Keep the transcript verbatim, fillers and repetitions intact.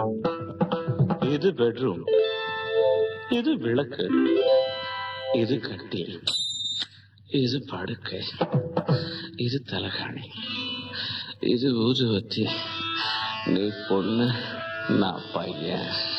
இது பெட்ரூம், இது விளக்கு, இது கட்டில், இது படுக்கை, இது தலகாணி, இது ஊதுவத்தி. நீ பொண்ணு, நான் பையன்.